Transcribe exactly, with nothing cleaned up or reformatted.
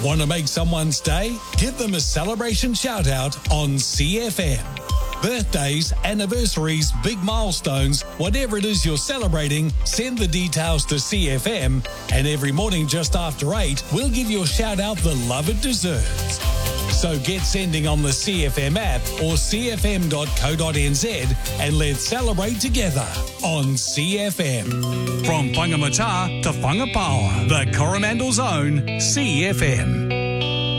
Want to make someone's day? Give them a celebration shout out on C F M. Birthdays, anniversaries, big milestones, whatever it is you're celebrating, send the details to C F M, and every morning just after eight, we'll give your shout out the love it deserves. So get sending on the C F M app or c f m dot co dot n z and let's celebrate together on C F M. From Whangamata to Whangapawa, the Coromandel's own C F M.